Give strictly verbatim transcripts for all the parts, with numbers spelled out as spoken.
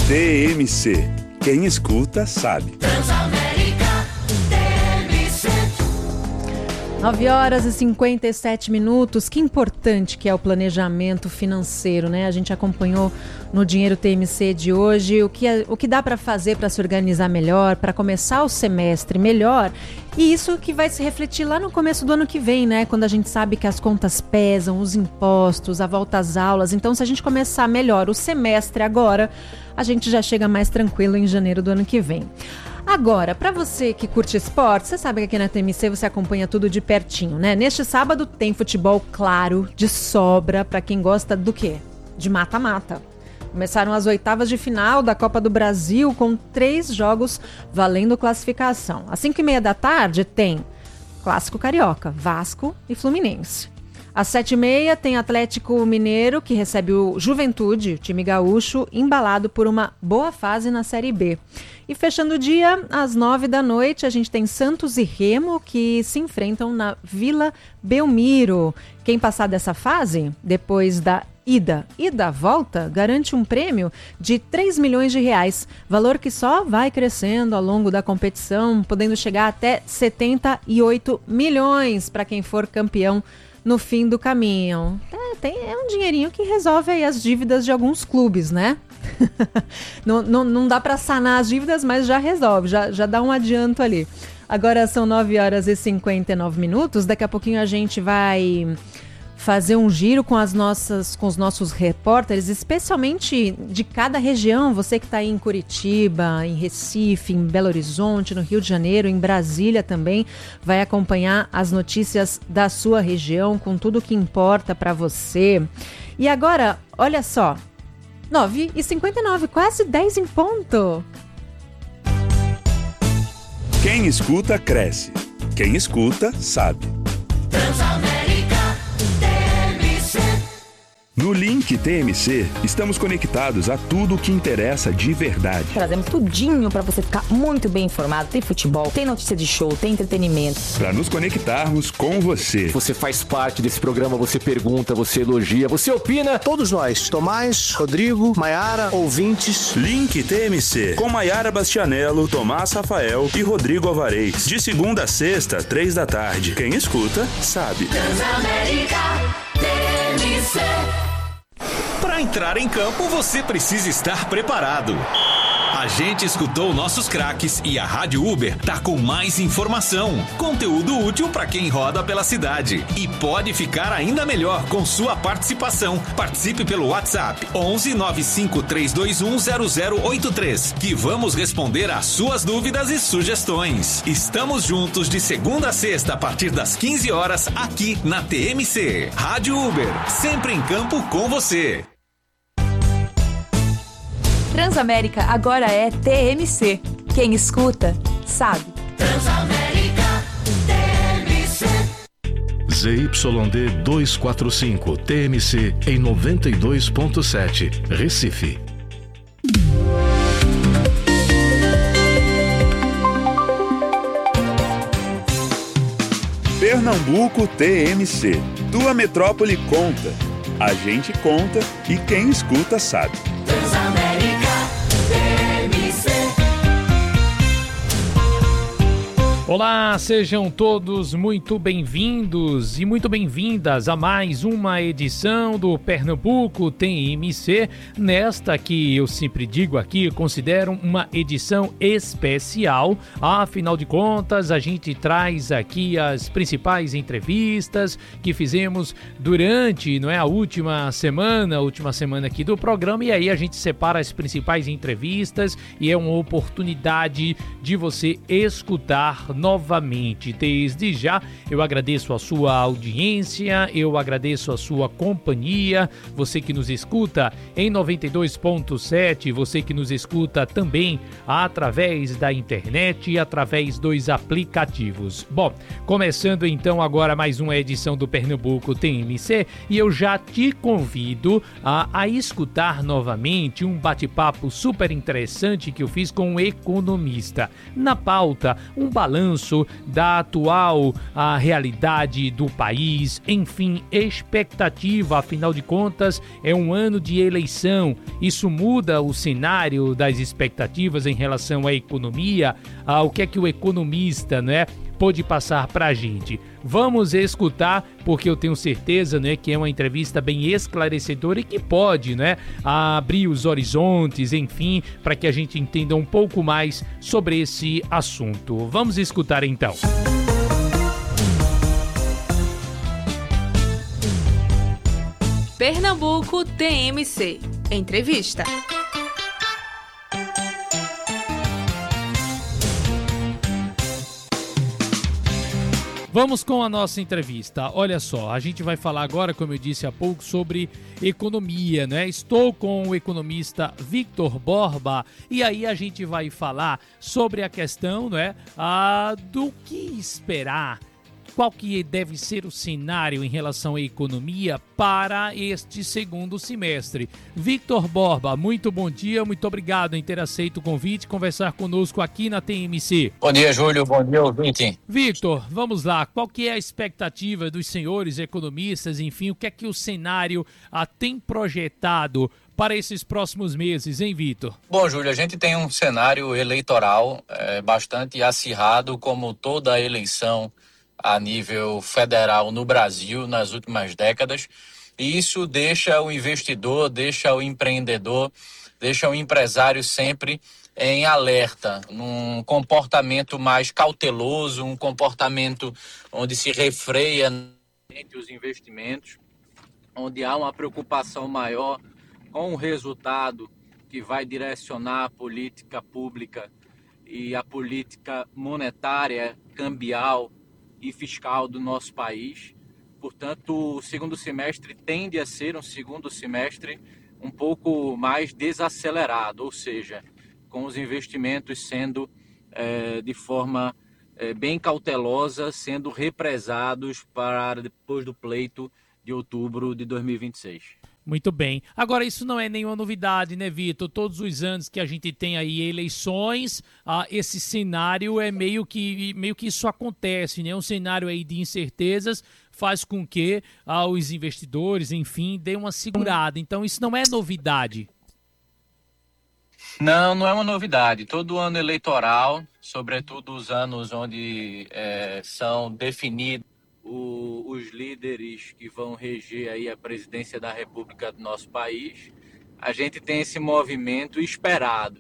T M C. Quem escuta sabe. Transamérica T M C. nove horas e cinquenta e sete minutos. Que importante que é o planejamento financeiro, né? A gente acompanhou no Dinheiro T M C de hoje o que, é, o que dá para fazer para se organizar melhor, para começar o semestre melhor. E isso que vai se refletir lá no começo do ano que vem, né? Quando a gente sabe que as contas pesam, os impostos, a volta às aulas. Então, se a gente começar melhor o semestre agora, a gente já chega mais tranquilo em janeiro do ano que vem. Agora, para você que curte esporte, você sabe que aqui na T M C você acompanha tudo de pertinho, né? Neste sábado tem futebol, claro, de sobra, para quem gosta do quê? De mata-mata. Começaram as oitavas de final da Copa do Brasil com três jogos valendo classificação. Às cinco e meia da tarde tem Clássico Carioca, Vasco e Fluminense. Às sete e meia tem Atlético Mineiro, que recebe o Juventude, o time gaúcho, embalado por uma boa fase na Série B. E fechando o dia, às nove da noite, a gente tem Santos e Remo, que se enfrentam na Vila Belmiro. Quem passar dessa fase, depois da ida e da volta, garante um prêmio de três milhões de reais, valor que só vai crescendo ao longo da competição, podendo chegar até setenta e oito milhões para quem for campeão no fim do caminho. É, tem, é um dinheirinho que resolve aí as dívidas de alguns clubes, né? não, não, não dá para sanar as dívidas, mas já resolve, já, já dá um adianto ali. Agora são nove horas e cinquenta e nove minutos, daqui a pouquinho a gente vai fazer um giro com, as nossas, com os nossos repórteres, especialmente de cada região. Você que está aí em Curitiba, em Recife, em Belo Horizonte, no Rio de Janeiro, em Brasília também, vai acompanhar as notícias da sua região, com tudo que importa para você. E agora, olha só, nove e cinquenta e nove, quase dez em ponto. Quem escuta, cresce. Quem escuta, sabe. Transamérica T M C. No Link T M C, estamos conectados a tudo o que interessa de verdade. Trazemos tudinho para você ficar muito bem informado. Tem futebol, tem notícia de show, tem entretenimento. Para nos conectarmos com você. Você faz parte desse programa, você pergunta, você elogia, você opina. Todos nós, Tomás, Rodrigo, Maiara, ouvintes. Link T M C, com Maiara Bastianello, Tomás Rafael e Rodrigo Alvarez. De segunda a sexta, três da tarde. Quem escuta, sabe. Transamérica T M C. Para entrar em campo, você precisa estar preparado. A gente escutou nossos craques e a Rádio Uber tá com mais informação, conteúdo útil para quem roda pela cidade. E pode ficar ainda melhor com sua participação. Participe pelo WhatsApp onze nove cinco três dois um zero zero oito três, que vamos responder às suas dúvidas e sugestões. Estamos juntos de segunda a sexta a partir das quinze horas aqui na T M C. Rádio Uber, sempre em campo com você. Transamérica agora é T M C. Quem escuta, sabe. Transamérica T M C. Z Y D duzentos e quarenta e cinco T M C em noventa e dois ponto sete, Recife. Pernambuco T M C. Tua metrópole conta. A gente conta e quem escuta sabe. Transamérica T M C. Olá, sejam todos muito bem-vindos e muito bem-vindas a mais uma edição do Pernambuco T M C, nesta que eu sempre digo aqui, considero uma edição especial. Afinal de contas, a gente traz aqui as principais entrevistas que fizemos durante, não é, a última semana, a última semana aqui do programa, e aí a gente separa as principais entrevistas e é uma oportunidade de você escutar novamente. Desde já, eu agradeço a sua audiência, eu agradeço a sua companhia, você que nos escuta em noventa e dois ponto sete, você que nos escuta também através da internet e através dos aplicativos. Bom, começando então agora mais uma edição do Pernambuco T M C, e eu já te convido a, a escutar novamente um bate-papo super interessante que eu fiz com um economista. Na pauta, um balanço balanço da atual a realidade do país, enfim, expectativa, afinal de contas, é um ano de eleição. Isso muda o cenário das expectativas em relação à economia, ao que é que o economista, né, pode passar para a gente. Vamos escutar, porque eu tenho certeza, né, que é uma entrevista bem esclarecedora e que pode, né, abrir os horizontes, enfim, para que a gente entenda um pouco mais sobre esse assunto. Vamos escutar então. Pernambuco T M C. Entrevista. Vamos com a nossa entrevista. Olha só, a gente vai falar agora, como eu disse há pouco, sobre economia, né? Estou com o economista Victor Borba e aí a gente vai falar sobre a questão, né, a, do que esperar. Qual que deve ser o cenário em relação à economia para este segundo semestre? Victor Borba, muito bom dia, muito obrigado em ter aceito o convite e conversar conosco aqui na T M C. Bom dia, Júlio, bom dia, ouvinte. Victor, vamos lá, qual que é a expectativa dos senhores economistas, enfim, o que é que o cenário ah, tem projetado para esses próximos meses, hein, Victor? Bom, Júlio, a gente tem um cenário eleitoral é, bastante acirrado, como toda a eleição a nível federal no Brasil nas últimas décadas, e isso deixa o investidor, deixa o empreendedor, deixa o empresário sempre em alerta, num comportamento mais cauteloso, um comportamento onde se refreia entre os investimentos, onde há uma preocupação maior com o resultado que vai direcionar a política pública e a política monetária, cambial e fiscal do nosso país. Portanto, o segundo semestre tende a ser um segundo semestre um pouco mais desacelerado, ou seja, com os investimentos sendo é, de forma é, bem cautelosa, sendo represados para depois do pleito de outubro de dois mil e vinte e seis. Muito bem. Agora, isso não é nenhuma novidade, né, Vitor? Todos os anos que a gente tem aí eleições, ah, esse cenário é meio que, meio que isso acontece, né? Um cenário aí de incertezas faz com que ah, os investidores, enfim, deem uma segurada. Então, isso não é novidade. Não, não é uma novidade. Todo ano eleitoral, sobretudo os anos onde é, são definidos O, os líderes que vão reger aí a presidência da República do nosso país, a gente tem esse movimento esperado.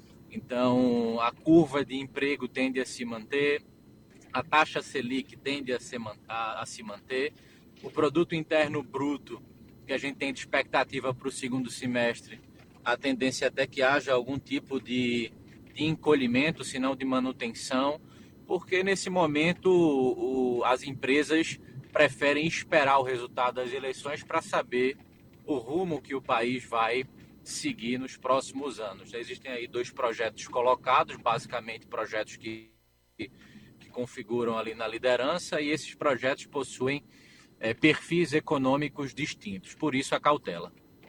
Então, a curva de emprego tende a se manter, a taxa Selic tende a se, a, a se manter, o produto interno bruto, que a gente tem de expectativa para o segundo semestre, a tendência até que haja algum tipo de, de encolhimento, se não de manutenção, porque nesse momento o, as empresas preferem esperar o resultado das eleições para saber o rumo que o país vai seguir nos próximos anos. Existem aí dois projetos colocados, basicamente projetos que, que, que configuram ali na liderança, e esses projetos possuem é, perfis econômicos distintos, por isso a cautela.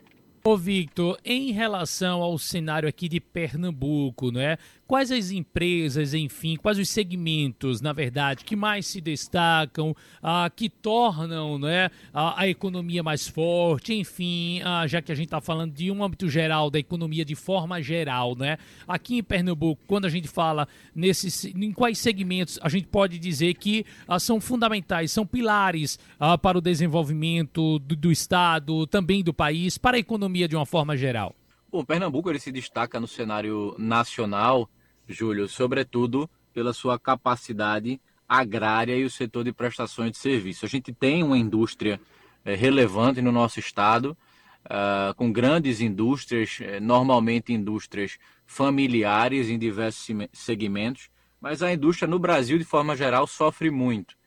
Ô Victor, em relação ao cenário aqui de Pernambuco, né? Quais as empresas, enfim, quais os segmentos, na verdade, que mais se destacam, ah, que tornam, né, a, a economia mais forte, enfim, ah, já que a gente está falando de um âmbito geral, da economia de forma geral, né? Aqui em Pernambuco, quando a gente fala nesses, em quais segmentos a gente pode dizer que ah, são fundamentais, são pilares ah, para o desenvolvimento do, do Estado, também do país, para a economia de uma forma geral? Bom, Pernambuco ele se destaca no cenário nacional, Júlio, sobretudo pela sua capacidade agrária e o setor de prestações de serviço. A gente tem uma indústria é, relevante no nosso estado, uh, com grandes indústrias, é, normalmente indústrias familiares em diversos segmentos, mas a indústria no Brasil, de forma geral, sofre muito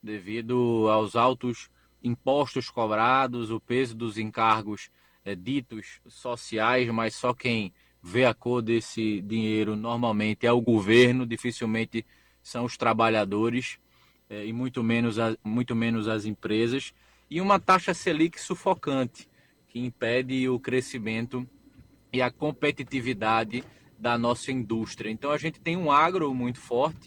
devido aos altos impostos cobrados, o peso dos encargos é, ditos sociais, mas só quem vê a cor desse dinheiro normalmente é o governo, dificilmente são os trabalhadores é, e muito menos, a, muito menos as empresas, e uma taxa Selic sufocante que impede o crescimento e a competitividade da nossa indústria. Então a gente tem um agro muito forte,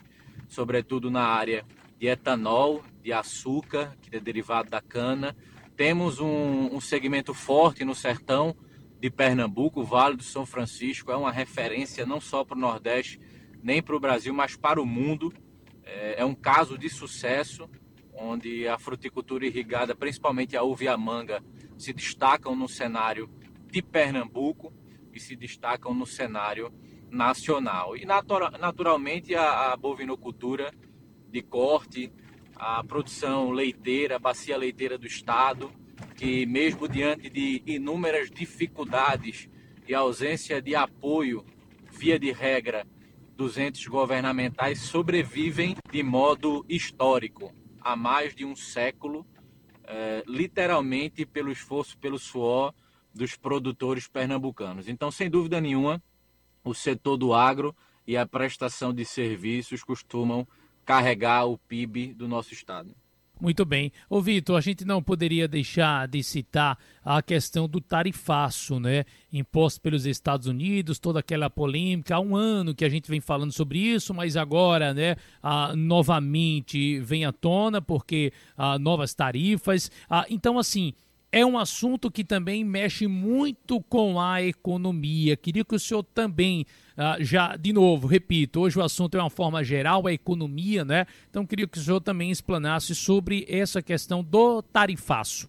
sobretudo na área de etanol, de açúcar, que é derivado da cana. Temos um, um segmento forte no sertão de Pernambuco, o Vale do São Francisco é uma referência não só para o Nordeste, nem para o Brasil, mas para o mundo. É, é um caso de sucesso, onde a fruticultura irrigada, principalmente a uva e a manga, se destacam no cenário de Pernambuco e se destacam no cenário nacional. E natura, naturalmente a, a bovinocultura de corte, a produção leiteira, a bacia leiteira do estado, que mesmo diante de inúmeras dificuldades e ausência de apoio, via de regra, dos entes governamentais, sobrevivem de modo histórico, há mais de um século, eh, literalmente pelo esforço, pelo suor dos produtores pernambucanos. Então, sem dúvida nenhuma, o setor do agro e a prestação de serviços costumam carregar o P I B do nosso estado. Muito bem. Ô Vitor, a gente não poderia deixar de citar a questão do tarifaço, né? Imposto pelos Estados Unidos, toda aquela polêmica. Há um ano que a gente vem falando sobre isso, mas agora, né, ah, novamente vem à tona porque ah, novas tarifas. Ah, então, assim, é um assunto que também mexe muito com a economia. Queria que o senhor também, uh, já, de novo, repito, hoje o assunto é uma forma geral, a economia, né? Então queria que o senhor também explanasse sobre essa questão do tarifaço.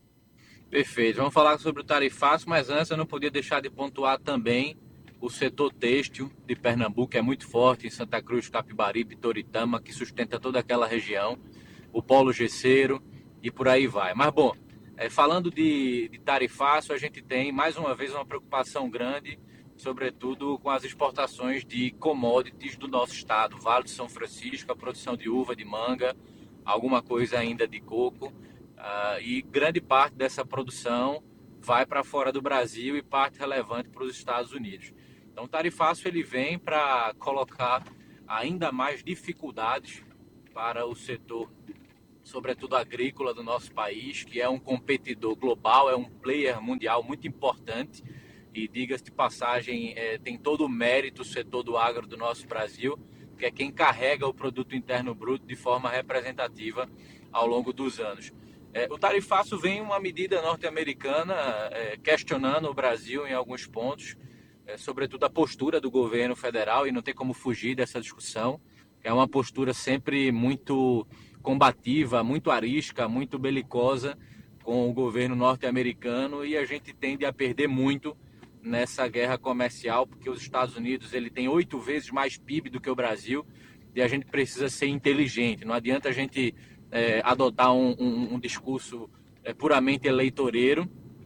Perfeito. Vamos falar sobre o tarifaço, mas antes eu não podia deixar de pontuar também o setor têxtil de Pernambuco, que é muito forte em Santa Cruz, Capibaribe, Toritama, que sustenta toda aquela região, o polo gesseiro e por aí vai. Mas, bom, É, falando de, de tarifaço, a gente tem, mais uma vez, uma preocupação grande, sobretudo com as exportações de commodities do nosso estado, Vale do São Francisco, a produção de uva, de manga, alguma coisa ainda de coco, uh, e grande parte dessa produção vai para fora do Brasil e parte relevante para os Estados Unidos. Então, o tarifaço ele vem para colocar ainda mais dificuldades para o setor, sobretudo agrícola do nosso país, que é um competidor global, é um player mundial muito importante e, diga-se de passagem, é, tem todo o mérito o setor do agro do nosso Brasil, que é quem carrega o produto interno bruto de forma representativa ao longo dos anos. É, o tarifaço vem uma medida norte-americana é, questionando o Brasil em alguns pontos, é, sobretudo a postura do governo federal, e não tem como fugir dessa discussão, que é uma postura sempre muito combativa, muito arisca, muito belicosa com o governo norte-americano, e a gente tende a perder muito nessa guerra comercial, porque os Estados Unidos ele tem oito vezes mais P I B do que o Brasil, e a gente precisa ser inteligente. Não adianta a gente é, adotar um, um, um discurso é, puramente eleitoreiro,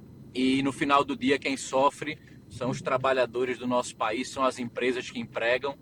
e no final do dia quem sofre são os trabalhadores do nosso país, são as empresas que empregam,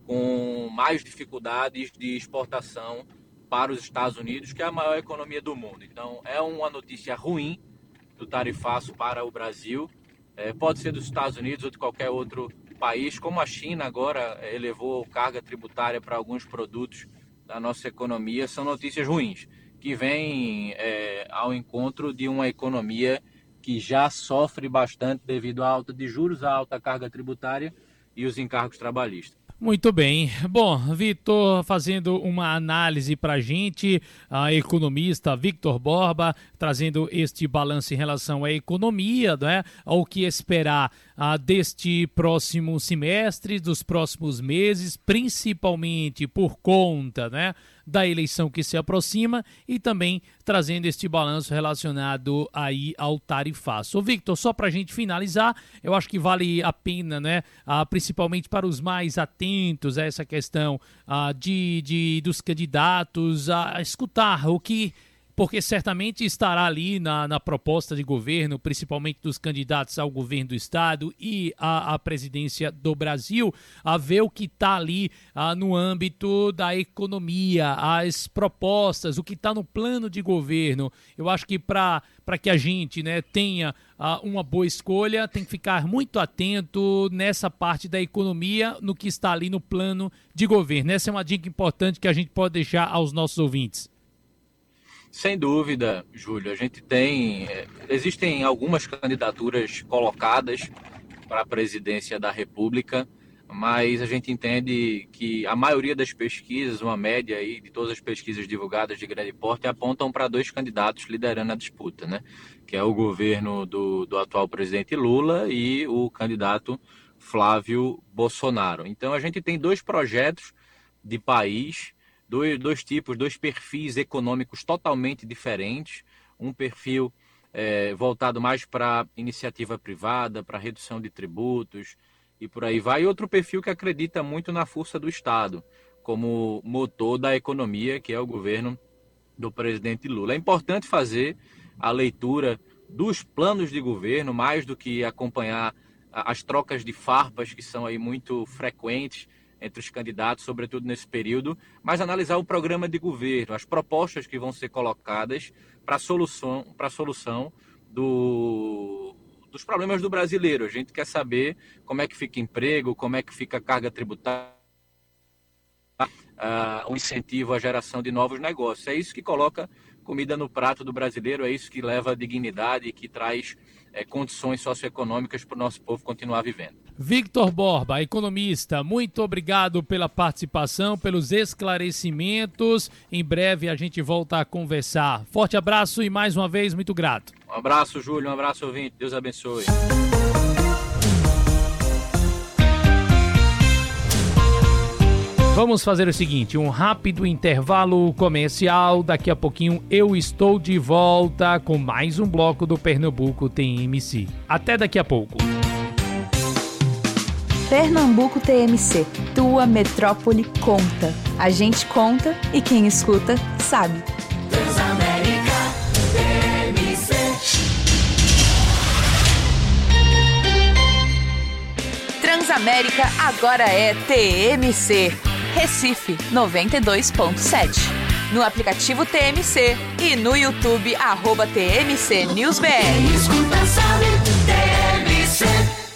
com mais dificuldades de exportação para os Estados Unidos, que é a maior economia do mundo. Então, é uma notícia ruim do tarifaço para o Brasil. É, pode ser dos Estados Unidos ou de qualquer outro país, como a China agora elevou carga tributária para alguns produtos da nossa economia. São notícias ruins, que vêm é, ao encontro de uma economia que já sofre bastante devido à alta de juros, à alta carga tributária e os encargos trabalhistas. Muito bem. Bom, Vitor, fazendo uma análise para a gente, a economista Victor Borba, trazendo este balanço em relação à economia, né? Ao que esperar ah, deste próximo semestre, dos próximos meses, principalmente por conta, né, da eleição que se aproxima, e também trazendo este balanço relacionado aí ao tarifaço. Ô Victor, só para a gente finalizar, eu acho que vale a pena, né, ah, principalmente para os mais atentos a essa questão ah, de, de, dos candidatos, a, a escutar o que... porque certamente estará ali na, na proposta de governo, principalmente dos candidatos ao governo do estado e à, à presidência do Brasil, a ver o que está ali ah, no âmbito da economia, as propostas, o que está no plano de governo. Eu acho que para para que a gente, né, tenha ah, uma boa escolha, tem que ficar muito atento nessa parte da economia, no que está ali no plano de governo. Essa é uma dica importante que a gente pode deixar aos nossos ouvintes. Sem dúvida, Júlio. A gente tem... Existem algumas candidaturas colocadas para a presidência da República. mas a gente entende que a maioria das pesquisas, uma média aí de todas as pesquisas divulgadas de grande porte, apontam para dois candidatos liderando a disputa, né? Que é o governo do, do atual presidente Lula e o candidato Flávio Bolsonaro. Então a gente tem dois projetos de país, dois, dois tipos, dois perfis econômicos totalmente diferentes, um perfil é, voltado mais para iniciativa privada, para redução de tributos, e por aí vai. E outro perfil que acredita muito na força do Estado, como motor da economia, que é o governo do presidente Lula. É importante fazer a leitura dos planos de governo, mais do que acompanhar as trocas de farpas, que são aí muito frequentes entre os candidatos, sobretudo nesse período, mas analisar o programa de governo, as propostas que vão ser colocadas para a solução, para a solução do... dos problemas do brasileiro. A gente quer saber como é que fica emprego, como é que fica a carga tributária, uh, o incentivo à geração de novos negócios. É isso que coloca comida no prato do brasileiro, é isso que leva dignidade e que traz é, condições socioeconômicas para o nosso povo continuar vivendo. Victor Borba, economista, muito obrigado pela participação, pelos esclarecimentos. Em breve a gente volta a conversar. Forte abraço e mais uma vez muito grato. Um abraço, Júlio, um abraço, ouvinte. Deus abençoe. Vamos fazer o seguinte, um rápido intervalo comercial. Daqui a pouquinho eu estou de volta com mais um bloco do Pernambuco Tem M C. Até daqui a pouco. Pernambuco T M C, tua metrópole conta. A gente conta e quem escuta sabe. Transamérica T M C. Transamérica agora é T M C. Recife noventa e dois ponto sete. No aplicativo T M C e no YouTube, arroba T M C News B R. Quem escuta sabe, T M C.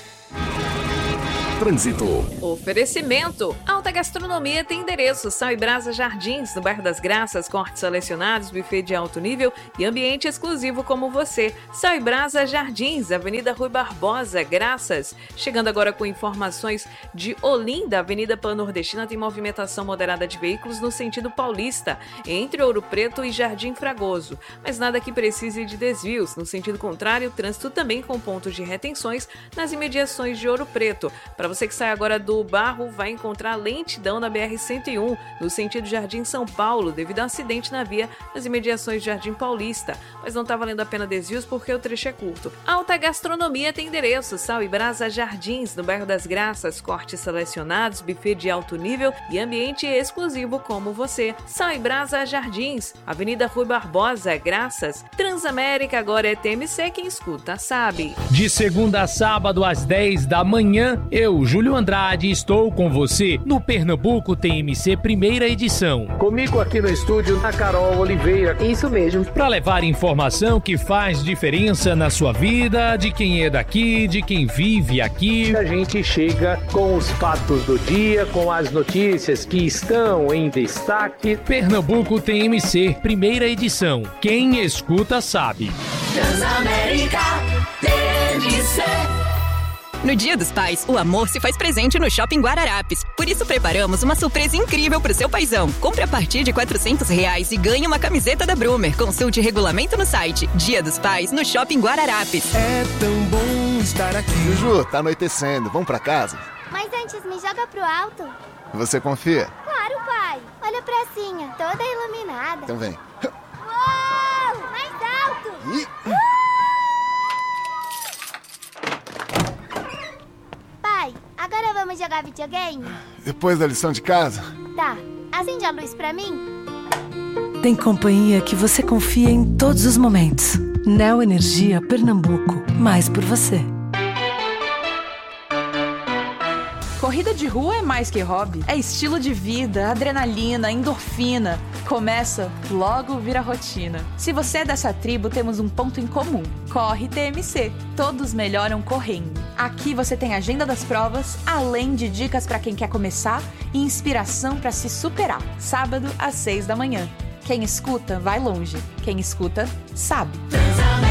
Trânsito. Oferecimento. Alta Gastronomia tem endereço Sal e Brasa Jardins, no bairro das Graças, cortes selecionados, buffet de alto nível e ambiente exclusivo como você. Sal e Brasa Jardins, Avenida Rui Barbosa, Graças. Chegando agora com informações de Olinda, Avenida Pan-Nordestina tem movimentação moderada de veículos no sentido paulista, entre Ouro Preto e Jardim Fragoso. Mas nada que precise de desvios. No sentido contrário, o trânsito também com pontos de retenções nas imediações de Ouro Preto. Para você que sai agora do Barro, vai encontrar lentidão na B R cento e um, no sentido Jardim São Paulo, devido a um acidente na via nas imediações de Jardim Paulista. Mas não está valendo a pena desvios porque o trecho é curto. Alta Gastronomia tem endereço Sal e Brasa Jardins, no bairro das Graças, cortes selecionados, buffet de alto nível e ambiente exclusivo como você. Sal e Brasa Jardins, Avenida Rui Barbosa, Graças. Transamérica agora é T M C, quem escuta sabe. De segunda a sábado às dez da manhã, eu, Júlio Andrade, estou com você no Pernambuco T M C primeira edição. Comigo aqui no estúdio, a Carol Oliveira. Isso mesmo. Para levar informação que faz diferença na sua vida, de quem é daqui, de quem vive aqui. A gente chega com os fatos do dia, com as notícias que estão em destaque. Pernambuco T M C primeira edição. Quem escuta sabe. Transamérica T M C. No Dia dos Pais, o amor se faz presente no Shopping Guararapes. Por isso, preparamos uma surpresa incrível pro seu paizão. Compre a partir de quatrocentos reais e ganhe uma camiseta da Brumer. Consulte regulamento no site. Dia dos Pais, no Shopping Guararapes. É tão bom estar aqui. Juju, tá anoitecendo. Vamos pra casa? Mas antes, me joga pro alto. Você confia? Claro, pai. Olha a pracinha, toda iluminada. Então vem. Uou! Mais alto! Ih. Pai, agora vamos jogar videogame? Depois da lição de casa? Tá. Acende a luz pra mim. Tem companhia que você confia em todos os momentos. Neo Energia Pernambuco. Mais por você. Corrida de rua é mais que hobby. É estilo de vida, adrenalina, endorfina. Começa, logo vira rotina. Se você é dessa tribo, temos um ponto em comum. Corre T M C. Todos melhoram correndo. Aqui você tem a agenda das provas, além de dicas para quem quer começar e inspiração para se superar. Sábado às seis da manhã. Quem escuta, vai longe. Quem escuta, sabe.